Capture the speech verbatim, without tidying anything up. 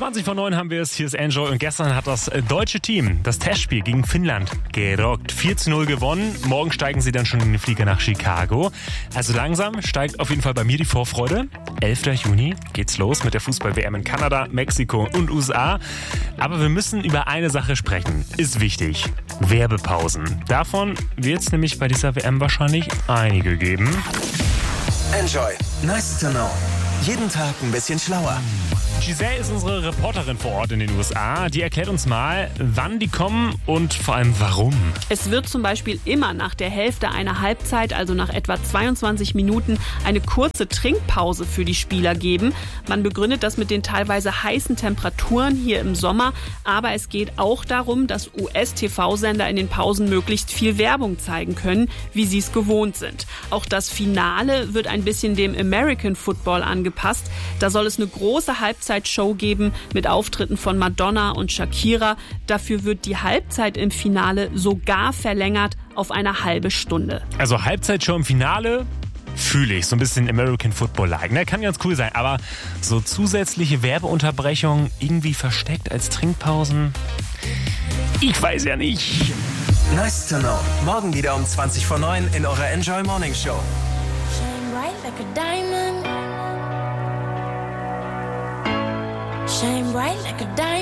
zwanzig vor neun haben wir es. Hier ist Enjoy. Und gestern hat das deutsche Team das Testspiel gegen Finnland gerockt. vier zu null gewonnen. Morgen steigen sie dann schon in den Flieger nach Chicago. Also langsam steigt auf jeden Fall bei mir die Vorfreude. elfter Juni geht's los mit der Fußball-W M in Kanada, Mexiko und U S A. Aber wir müssen über eine Sache sprechen. Ist wichtig. Werbepausen. Davon wird es nämlich bei dieser W M wahrscheinlich einige geben. Enjoy. Nice to know. Jeden Tag ein bisschen schlauer. Giselle ist unsere Reporterin vor Ort in den U S A. Die erklärt uns mal, wann die kommen und vor allem warum. Es wird zum Beispiel immer nach der Hälfte einer Halbzeit, also nach etwa zweiundzwanzig Minuten, eine kurze Trinkpause für die Spieler geben. Man begründet das mit den teilweise heißen Temperaturen hier im Sommer. Aber es geht auch darum, dass U S-T V-Sender in den Pausen möglichst viel Werbung zeigen können, wie sie es gewohnt sind. Auch das Finale wird ein bisschen dem American Football angepasst. Da soll es eine große Halbzeit Show geben mit Auftritten von Madonna und Shakira. Dafür wird die Halbzeit im Finale sogar verlängert auf eine halbe Stunde. Also Halbzeitshow im Finale fühle ich. So ein bisschen American Football-like. Ne? Kann ganz cool sein, aber so zusätzliche Werbeunterbrechungen irgendwie versteckt als Trinkpausen? Ich weiß ja nicht. Nice to know. Morgen wieder um zwanzig vor neun in eurer Enjoy Morning Show. Shine bright like a diamond. Shine bright like a diamond.